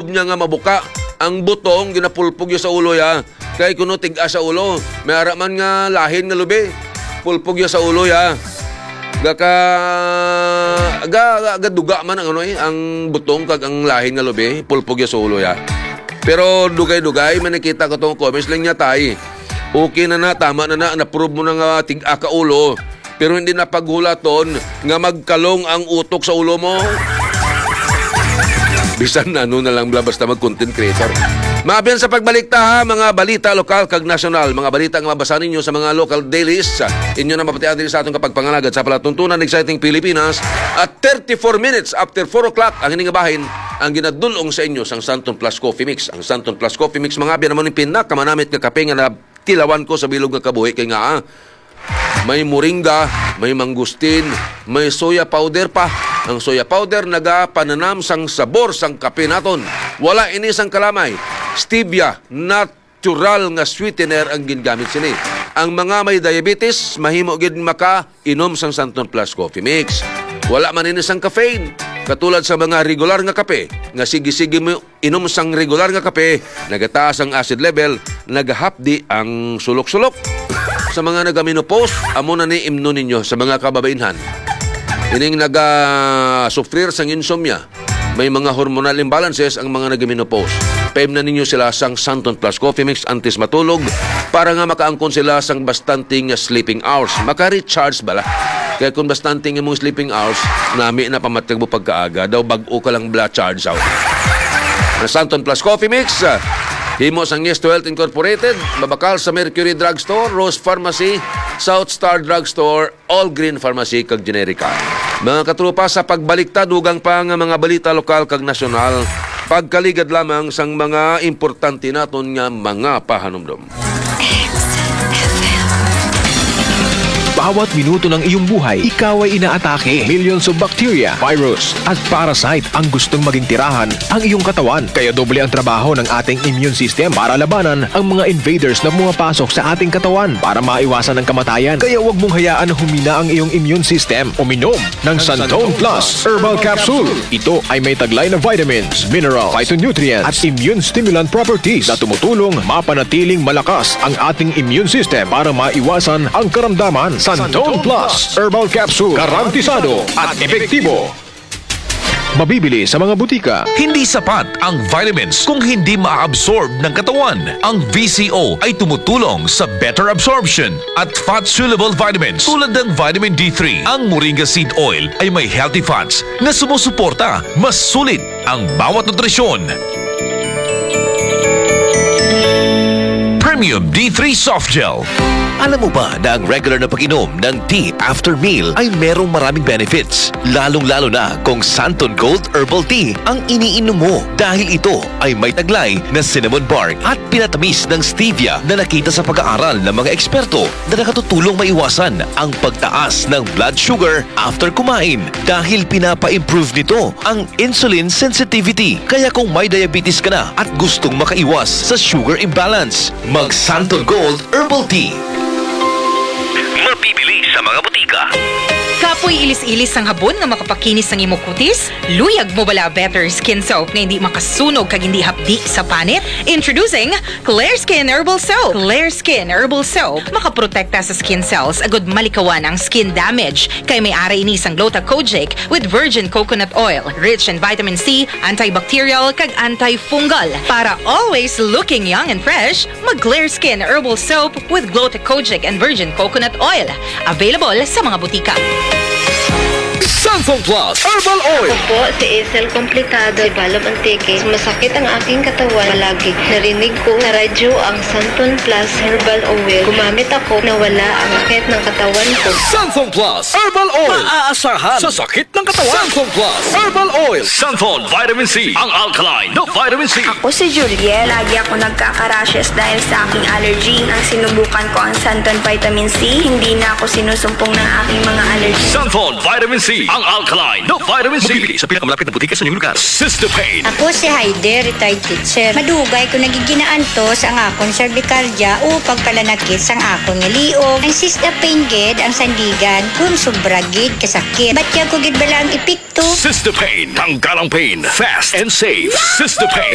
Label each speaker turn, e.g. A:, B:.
A: loob niya nga mabuka. Ang butong ginapulpog yo sa ulo ya. Kay kuno tiga sa ulo. May ara man nga lahin nga lubi. Pulpog yo sa ulo ya. Duga man ang ang butong kag ang lahin nga lubi, pulpog yo sa ulo ya. Pero dugay-dugay man nakita ko tong comments lang niya tay. Okay na tama na na-prove mo na nga tiga ka ulo. Pero hindi na paghulaton nga magkalong ang utok sa ulo mo. Bisan na lang basta mag-content creator. Mabiyan sa pagbalik ha, mga balita lokal kag nasyonal, mga balita nga mabasa ninyo sa mga local dailies. Inyo na mapatian din sa atong kapagpangalagad sa palatuntunan Exciting Pilipinas at 34 minutes after 4 o'clock ang ining bahin ang ginadulong sa inyo sang Santon Plus Coffee Mix. Ang Santon Plus Coffee Mix mga biyan naman yung pinakamanamit nga kape nga tilawan ko sa bilog nga kabuhi kay nga may moringa, may mangustin, may soya powder pa. Ang soya powder nagapananam sang sabor sang kape naton. Wala ini sang kalamay. Stevia, natural nga sweetener ang gingamit sini. Ang mga may diabetes, mahimo gid maka-inom sang Santon Plus Coffee Mix. Wala man ini sang caffeine. Katulad sa mga regular nga kape, nga sige-sige mo inom sang regular nga kape, nagataas ang acid level, nagahapdi ang sulok-sulok. Sa mga nagaminopause, amo na ni imno ninyo sa mga kababainhan. Ining naga-sufrir sang insomnia, may mga hormonal imbalances ang mga nagaminopause. Paim na ninyo sila sang Santon Plus Coffee Mix antes matulog para nga makaangkon sila sang bastanting sleeping hours. Maka-recharge bala. Kaya kung bastanting imong sleeping hours, nami na pamatag mo pagkaaga, daw bag-o ka lang bla charge out. Na Santon Plus Coffee Mix, himo sang Yes to Health Incorporated, mabakal sa Mercury Drugstore, Rose Pharmacy, South Star Drugstore, All Green Pharmacy kag Generica. Mga katrupa, sa pagbaliktad dugang pa nga mga balita lokal kag nasyonal, pagkaligad lamang sang mga importante naton nga mga pahanumdom.
B: Bawat minuto ng iyong buhay, ikaw ay inaatake. Millions of bacteria, virus, at parasite ang gustong maging tirahan ang iyong katawan. Kaya doble ang trabaho ng ating immune system para labanan ang mga invaders na pumapasok sa ating katawan para maiwasan ang kamatayan. Kaya huwag mong hayaan na humina ang iyong immune system. Uminom ng Santon Plus Herbal Capsule. Ito ay may taglay na vitamins, minerals, phytonutrients, at immune stimulant properties na tumutulong mapanatiling malakas ang ating immune system para maiwasan ang karamdaman. Santon Plus Herbal Capsule, garantisado at epektibo. Mabibili sa mga butika.
C: Hindi sapat ang vitamins kung hindi ma-absorb ng katawan. Ang VCO ay tumutulong sa better absorption at fat-soluble vitamins tulad ng vitamin D3. Ang Moringa Seed Oil ay may healthy fats na sumusuporta. Mas sulit ang bawat nutrisyon. Premium D3 Soft Gel. Alam mo ba na ang regular na pag-inom ng tea after meal ay merong maraming benefits? Lalong-lalo na kung Santon Gold Herbal Tea ang iniinom mo dahil ito ay may taglay na cinnamon bark at pinatamis ng stevia na nakita sa pag-aaral ng mga eksperto na nakatutulong maiwasan ang pagtaas ng blood sugar after kumain dahil pinapa-improve nito ang insulin sensitivity. Kaya kung may diabetes ka na at gustong makaiwas sa sugar imbalance, mag Santon Gold Herbal Tea. Mabibili sa mga butika.
D: Kapoy ilis-ilis ang habon nga makapakinis ng imong kutis? Luyag mo bala Better Skin Soap na hindi makasunog kag hindi hapdi sa panit? Introducing Clear Skin Herbal Soap. Clear Skin Herbal Soap makaprotekta sa skin cells agud malikawan ang skin damage. Kay may ara ini sang Gluta-Kojic with virgin coconut oil, rich in vitamin C, antibacterial kag antifungal. Para always looking young and fresh, mag Clear Skin Herbal Soap with Gluta-Kojic and virgin coconut oil. Available sa mga butika.
C: Santon Plus Herbal Oil.
E: Ako po si Isel Komplikado, Balo Mantique. Masakit ang aking katawan palagi. Narinig ko na radyo ang Santon Plus Herbal Oil. Gumamit ako na wala ang sakit ng katawan ko.
C: Santon Plus Herbal Oil. Maaasahan sa sakit ng katawan. Santon Plus Herbal Oil. Santon Vitamin C. Ang alkaline na vitamin C.
F: Ako si Juliet. Lagi ako nagkaka-rashes dahil sa aking allergy. Ang sinubukan ko ang Santon Vitamin C, hindi na ako sinusumpong ng aking mga allergy.
C: Santon Vitamin C. Ang alkaline na vitamin C. Mabibili sa pinakamalapit na butika sa inyong lugar. Cystopain.
G: Ako si Heide, retired teacher. Madugay ko nagiginaan to sa akong cervicalgia o pagpalanakit sang akong ngaliog. Ang Cystopain gid ang sandigan kung sobra gid kasakit. Batya ko gid bala ang epekto.
C: Cystopain. Tanggalang pain. Fast and safe. Cystopain.